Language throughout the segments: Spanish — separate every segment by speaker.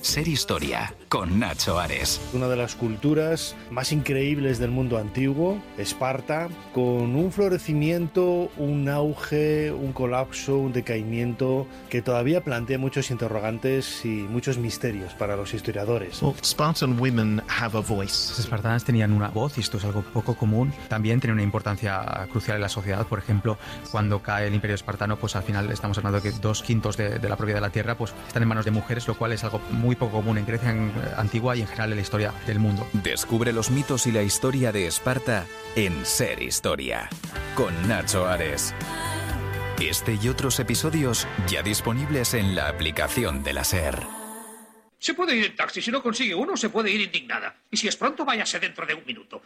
Speaker 1: Ser Historia, con Nacho Ares.
Speaker 2: Una de las culturas más increíbles del mundo antiguo, Esparta, con un florecimiento, un auge, un colapso, un decaimiento que todavía plantea muchos interrogantes y muchos misterios para los historiadores.
Speaker 3: Spartan women have a voice.
Speaker 4: Las espartanas tenían una voz y esto es algo poco común. También tiene una importancia crucial en la sociedad. Por ejemplo, cuando cae el Imperio Espartano, pues al final estamos hablando de que 2/5 de la propiedad de la tierra pues están en manos de mujeres, lo cual es algo muy poco común en Grecia antigua y en general en la historia del mundo.
Speaker 1: Descubre los mitos y la historia de Esparta en Ser Historia, con Nacho Ares. Este y otros episodios ya disponibles en la aplicación de la SER.
Speaker 5: Se puede ir en taxi, si no consigue uno, se puede ir indignada. Y si es pronto, váyase dentro de un minuto.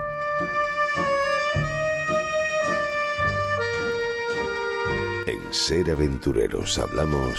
Speaker 6: En Ser Aventureros hablamos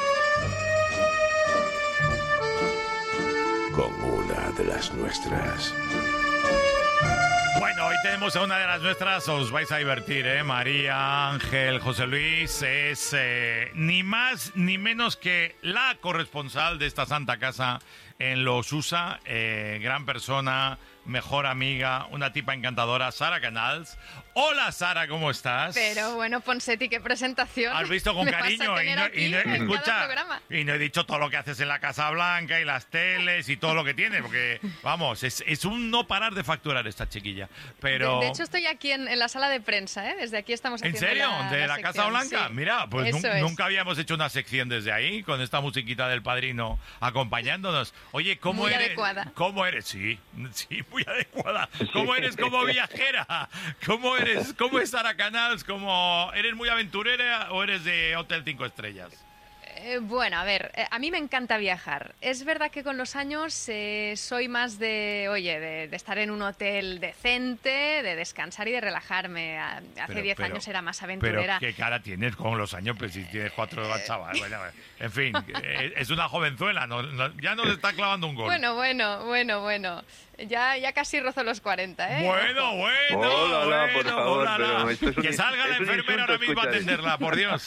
Speaker 6: con una de las nuestras.
Speaker 7: Bueno, hoy tenemos a una de las nuestras, os vais a divertir, ¿eh? María Ángel José Luis es ni más ni menos que la corresponsal de esta santa casa en Los USA, gran persona, mejor amiga, una tipa encantadora, Sara Canals. Hola Sara, ¿cómo estás?
Speaker 8: Pero bueno, Ponseti, qué presentación.
Speaker 7: Has visto con cariño
Speaker 8: escucha,
Speaker 7: y no he dicho todo lo que haces en la Casa Blanca y las teles y todo lo que tienes, porque vamos, es un no parar de facturar esta chiquilla. Pero
Speaker 8: de hecho estoy aquí en la sala de prensa, ¿eh? Desde aquí estamos haciendo.
Speaker 7: ¿En serio? ¿De la
Speaker 8: sección,
Speaker 7: Casa Blanca?
Speaker 8: sí.
Speaker 7: Mira, pues
Speaker 8: es.
Speaker 7: nunca habíamos hecho una sección desde ahí, con esta musiquita del Padrino acompañándonos. Oye, ¿cómo
Speaker 8: muy
Speaker 7: eres?
Speaker 8: Adecuada.
Speaker 7: ¿Cómo eres? Sí, muy adecuada. ¿Cómo eres como viajera? ¿Cómo eres? ¿Cómo es Sara Canals? ¿Eres muy aventurera o eres de Hotel 5 estrellas?
Speaker 8: Bueno, a ver, a mí me encanta viajar. Es verdad que con los años soy más de estar en un hotel decente, de descansar y de relajarme. Hace 10 años era más aventurera.
Speaker 7: Pero qué cara tienes con los años, pues si tienes 4 chaval. Bueno, en fin, es una jovenzuela, ya nos está clavando un gol.
Speaker 8: Bueno. Ya casi rozo los 40, ¿eh?
Speaker 7: Bueno.
Speaker 9: Hola, por favor, pero esto es
Speaker 7: que salga la enfermera ahora mismo a atenderla, por Dios.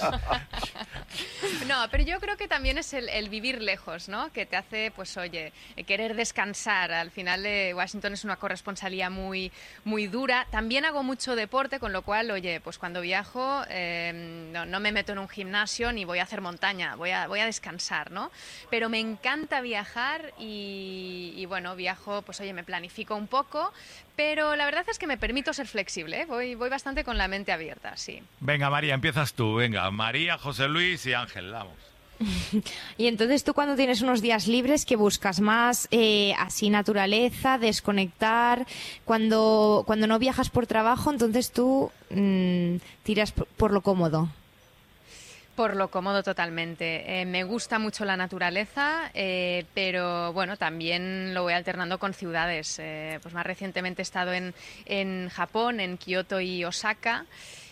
Speaker 8: No, pero yo creo que también es el vivir lejos, ¿no? Que te hace, pues oye, querer descansar. Al final Washington es una corresponsalía muy, muy dura. También hago mucho deporte, con lo cual, oye, pues cuando viajo no me meto en un gimnasio ni voy a hacer montaña, voy a descansar, ¿no? Pero me encanta viajar y bueno, viajo, pues oye, me planifico un poco, pero la verdad es que me permito ser flexible, ¿eh? Voy bastante con la mente abierta, sí.
Speaker 7: Venga, María, empiezas tú. Venga, María, José Luis y Ángel, vamos.
Speaker 10: Y entonces tú cuando tienes unos días libres, ¿qué buscas? ¿Más así naturaleza, desconectar? Cuando no viajas por trabajo, entonces tú tiras por lo cómodo.
Speaker 8: Por lo cómodo totalmente. Me gusta mucho la naturaleza, pero bueno, también lo voy alternando con ciudades. Pues más recientemente he estado en Japón, en Kioto y Osaka.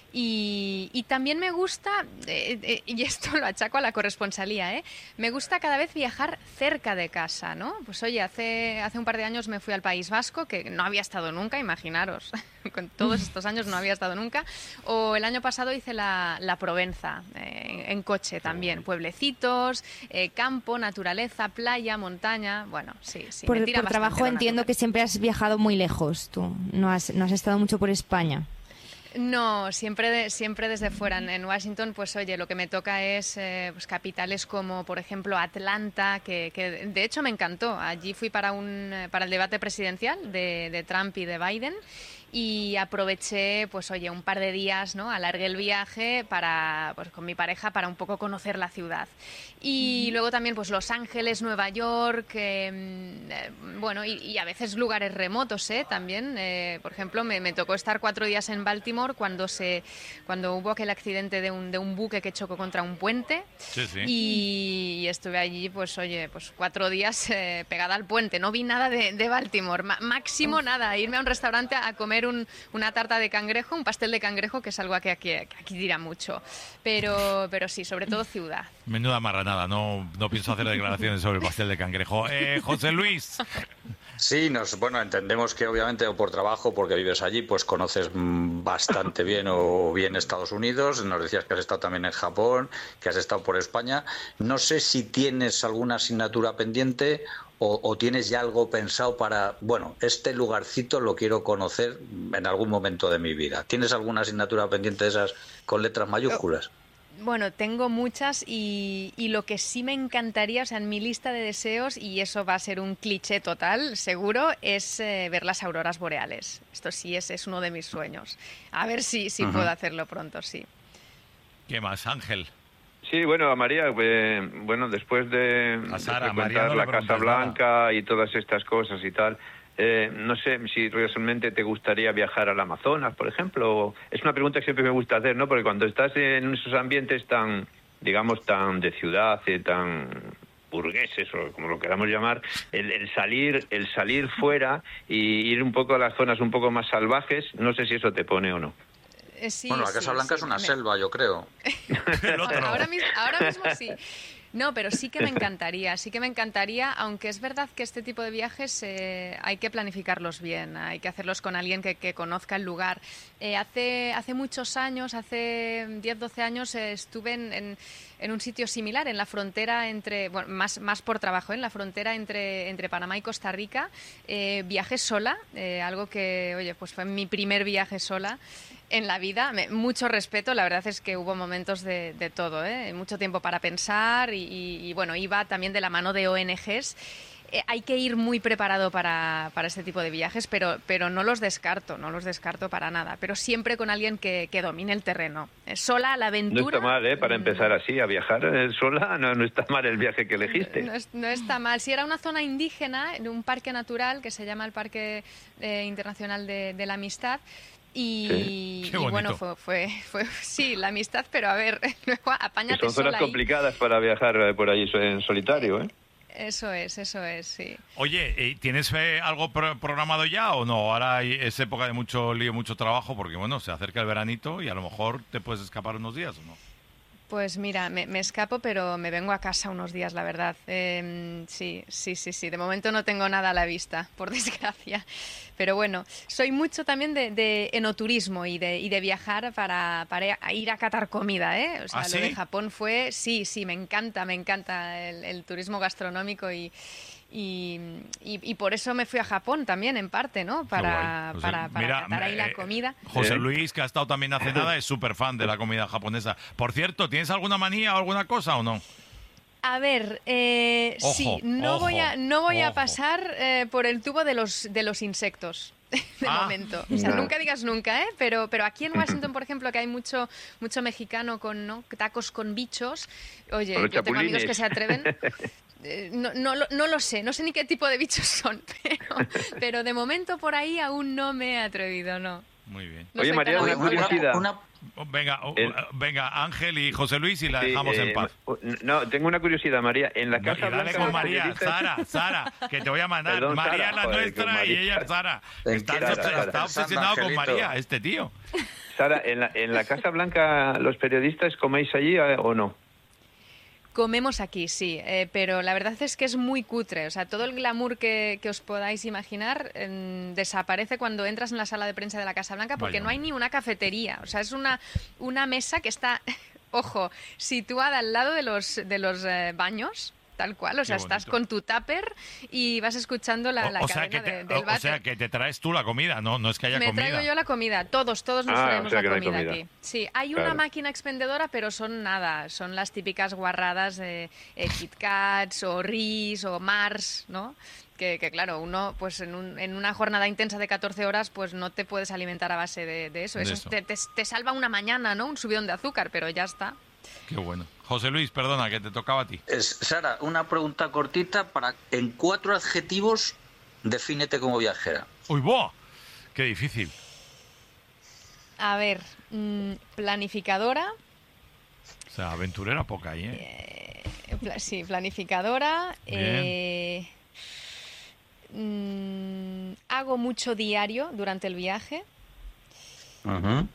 Speaker 8: Y también me gusta, y esto lo achaco a la corresponsalía, me gusta cada vez viajar cerca de casa, ¿no? Pues oye, hace un par de años me fui al País Vasco, que no había estado nunca, imaginaros, con todos estos años no había estado nunca, o el año pasado hice la Provenza, en coche también, pueblecitos, campo, naturaleza, playa, montaña, bueno, sí.
Speaker 10: Por
Speaker 8: me tira
Speaker 10: trabajo
Speaker 8: bastante
Speaker 10: entiendo que siempre has viajado muy lejos, tú, no has estado mucho por España.
Speaker 8: No, siempre desde fuera. En Washington, pues oye, lo que me toca es pues, capitales como, por ejemplo, Atlanta, que de hecho me encantó. Allí fui para el debate presidencial de Trump y de Biden. Y aproveché, pues oye, un par de días, ¿no? Alargué el viaje pues, con mi pareja para un poco conocer la ciudad. Y luego también, pues Los Ángeles, Nueva York, bueno, y a veces lugares remotos, también. Por ejemplo, me tocó estar 4 días en Baltimore cuando hubo aquel accidente de un buque que chocó contra un puente.
Speaker 7: Sí.
Speaker 8: Y estuve allí, pues oye, pues 4 días pegada al puente. No vi nada de Baltimore. Máximo nada, irme a un restaurante a comer una tarta de cangrejo, un pastel de cangrejo, que es algo que aquí tira mucho. Pero sí, sobre todo ciudad.
Speaker 7: Menuda marranada, no pienso hacer declaraciones sobre el pastel de cangrejo. José Luis.
Speaker 11: Sí, bueno, entendemos que obviamente o por trabajo, porque vives allí, pues conoces bastante bien o bien Estados Unidos. Nos decías que has estado también en Japón, que has estado por España. No sé si tienes alguna asignatura pendiente o tienes ya algo pensado para, bueno, este lugarcito lo quiero conocer en algún momento de mi vida. ¿Tienes alguna asignatura pendiente de esas con letras mayúsculas?
Speaker 8: Bueno, tengo muchas y lo que sí me encantaría, o sea, en mi lista de deseos, y eso va a ser un cliché total, seguro, es ver las auroras boreales. Esto sí es uno de mis sueños. A ver si puedo hacerlo pronto, sí.
Speaker 7: ¿Qué más, Ángel?
Speaker 9: Sí, bueno, María, bueno, después de frecuentar la Casa Blanca y todas estas cosas y tal, no sé si realmente te gustaría viajar al Amazonas, por ejemplo. Es una pregunta que siempre me gusta hacer, ¿no? Porque cuando estás en esos ambientes tan, digamos, tan de ciudad, tan burgueses o como lo queramos llamar, el salir fuera y ir un poco a las zonas un poco más salvajes, no sé si eso te pone o no.
Speaker 8: Sí,
Speaker 11: bueno, la Casa Blanca es una selva, yo creo.
Speaker 8: Ahora mismo sí. No, pero sí que me encantaría, aunque es verdad que este tipo de viajes hay que planificarlos bien, hay que hacerlos con alguien que conozca el lugar. Hace muchos años, hace 10, 12 años, estuve en un sitio similar, en la frontera entre, bueno, más por trabajo, en la frontera entre Panamá y Costa Rica. Viajé sola, algo que, oye, pues fue mi primer viaje sola en la vida. Mucho respeto, la verdad es que hubo momentos de todo, mucho tiempo para pensar y bueno, iba también de la mano de ONGs. Hay que ir muy preparado para este tipo de viajes, pero no los descarto para nada, pero siempre con alguien que domine el terreno. Sola a la aventura.
Speaker 9: No está mal, para empezar así, a viajar sola, no está mal el viaje que elegiste.
Speaker 8: No está mal. Si era una zona indígena, en un parque natural que se llama el Parque Internacional de la Amistad, y bueno, fue sí, la amistad, pero a ver, luego apáñate sola.
Speaker 9: Son zonas complicadas para viajar por ahí en solitario, ¿eh?
Speaker 8: Eso es, sí.
Speaker 7: Oye, ¿tienes algo programado ya o no? Ahora es época de mucho lío, mucho trabajo, porque bueno, se acerca el veranito y a lo mejor te puedes escapar unos días, ¿o no?
Speaker 8: Pues mira, me escapo, pero me vengo a casa unos días, la verdad. Sí. De momento no tengo nada a la vista, por desgracia. Pero bueno, soy mucho también de enoturismo y de viajar para ir a catar comida, ¿eh? O sea,
Speaker 7: ¿Ah, sí?
Speaker 8: Lo de Japón fue... Sí, me encanta el turismo gastronómico y por eso me fui a Japón también, en parte, ¿no? Para catar ahí la comida.
Speaker 7: José Luis, que ha estado también hace nada, es súper fan de la comida japonesa. Por cierto, ¿tienes alguna manía o alguna cosa o no?
Speaker 8: A ver, sí, no voy a pasar por el tubo de los insectos. De momento. O sea, nunca digas nunca, ¿eh? Pero aquí en Washington, por ejemplo, que hay mucho mexicano con tacos con bichos. Oye, yo tengo amigos que se atreven. No lo sé, no sé ni qué tipo de bichos son, pero de momento por ahí aún no me he atrevido, no.
Speaker 7: Muy bien.
Speaker 9: Oye, María, una curiosidad.
Speaker 7: Venga, Ángel y José Luis, y la dejamos en paz.
Speaker 9: No, tengo una curiosidad, María. En la Casa Blanca...
Speaker 7: Dale con María, Sara, que te voy a mandar.
Speaker 9: Perdón,
Speaker 7: María
Speaker 9: Sara,
Speaker 7: es la nuestra
Speaker 9: María.
Speaker 7: y ella es Sara. Está obsesionado con María, este tío.
Speaker 9: Sara, en la Casa Blanca, ¿los periodistas coméis allí o no?
Speaker 8: Comemos aquí, sí, pero la verdad es que es muy cutre. O sea, todo el glamour que os podáis imaginar desaparece cuando entras en la sala de prensa de la Casa Blanca, porque no hay ni una cafetería. O sea, es una mesa que está, ojo, situada al lado de los baños. Tal cual, o sea, estás con tu tupper y vas escuchando la cadena del váter.
Speaker 7: O sea, que te traes tú la comida, no es que haya comida.
Speaker 8: Me traigo yo la comida, todos nos traemos la comida aquí. Sí, hay una máquina expendedora, pero son las típicas guarradas de Kit Kats o Ris o Mars, ¿no? Que claro, uno pues en una jornada intensa de 14 horas pues no te puedes alimentar a base de eso. Eso te salva una mañana, ¿no? Un subidón de azúcar, pero ya está.
Speaker 7: Qué bueno. José Luis, perdona, que te tocaba a ti.
Speaker 11: Sara, una pregunta cortita en 4 adjetivos, defínete como viajera.
Speaker 7: ¡Uy, boh! ¡Qué difícil!
Speaker 8: A ver, planificadora.
Speaker 7: O sea, aventurera poca ahí, ¿eh?
Speaker 8: Sí, planificadora. Hago mucho diario durante el viaje.
Speaker 11: Uh-huh.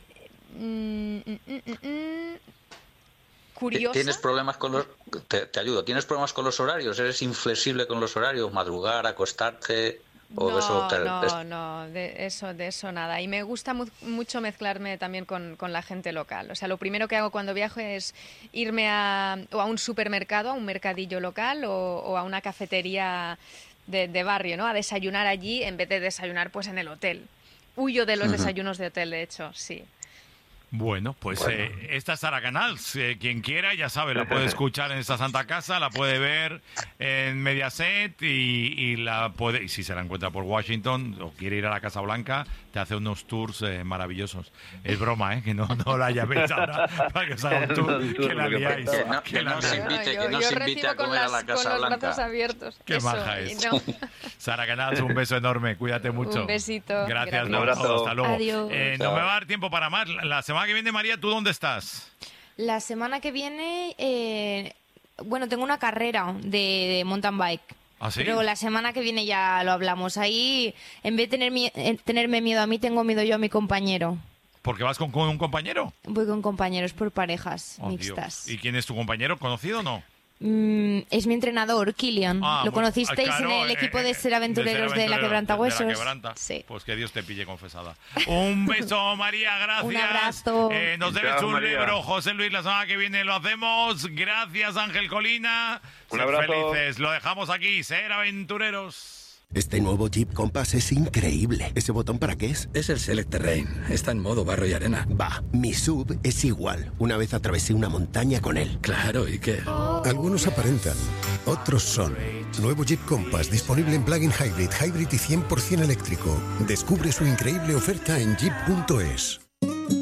Speaker 8: Curiosa.
Speaker 11: ¿Tienes problemas con los... Te ayudo. ¿Tienes problemas con los horarios? ¿Eres inflexible con los horarios? ¿Madrugar, acostarte? ¿O de eso
Speaker 8: No, de eso nada. Y me gusta mucho mezclarme también con la gente local. O sea, lo primero que hago cuando viajo es irme a un supermercado, a un mercadillo local o a una cafetería de barrio, ¿no? A desayunar allí en vez de desayunar pues en el hotel. Huyo de los desayunos de hotel, de hecho, sí.
Speaker 7: Bueno, pues esta es Sara Canals. Quien quiera, ya sabe, la puede escuchar en esta Santa Casa, la puede ver en Mediaset y la puede, y si se la encuentra por Washington o quiere ir a la Casa Blanca, te hace unos tours maravillosos. Es broma, que no la llaméis ahora para que os haga un tour, que la liáis.
Speaker 11: Que no se invite a comer a la Casa Blanca.
Speaker 8: Con los brazos abiertos.
Speaker 7: Qué maja es. No. Sara Canals, un beso enorme, cuídate mucho.
Speaker 8: Un besito.
Speaker 7: Gracias.
Speaker 9: Un abrazo.
Speaker 7: Hasta luego.
Speaker 10: Adiós.
Speaker 7: No me va a dar tiempo para más. La semana que viene, María, ¿tú dónde estás?
Speaker 10: La semana que viene, tengo una carrera de mountain bike.
Speaker 7: ¿Ah, sí?
Speaker 10: Pero la semana que viene ya lo hablamos. Ahí, en vez de tenerme miedo a mí, tengo miedo yo a mi compañero.
Speaker 7: ¿Porque vas con un compañero?
Speaker 10: Voy con compañeros por parejas mixtas.
Speaker 7: Dios. ¿Y quién es tu compañero? ¿Conocido o no?
Speaker 10: Es mi entrenador, Kilian. ¿Lo conocisteis
Speaker 7: claro,
Speaker 10: en el equipo de Ser Aventureros de la Quebrantahuesos?
Speaker 7: De la Quebranta.
Speaker 10: Sí.
Speaker 7: Pues que Dios te pille confesada. Un beso, María, gracias.
Speaker 10: Un abrazo.
Speaker 7: Nos debes un
Speaker 9: María.
Speaker 7: libro, José Luis, la semana que viene lo hacemos. Gracias, Ángel Colina.
Speaker 9: Un
Speaker 7: Sed
Speaker 9: abrazo.
Speaker 7: felices. Lo dejamos aquí, Ser Aventureros.
Speaker 12: Este nuevo Jeep Compass es increíble. ¿Ese botón para qué es?
Speaker 13: Es el Select Terrain. Está en modo barro y arena.
Speaker 12: Va, mi SUV es igual. Una vez atravesé una montaña con él.
Speaker 13: Claro, ¿y qué?
Speaker 14: Algunos aparentan, otros son. Nuevo Jeep Compass disponible en plug-in hybrid y 100% eléctrico. Descubre su increíble oferta en jeep.es.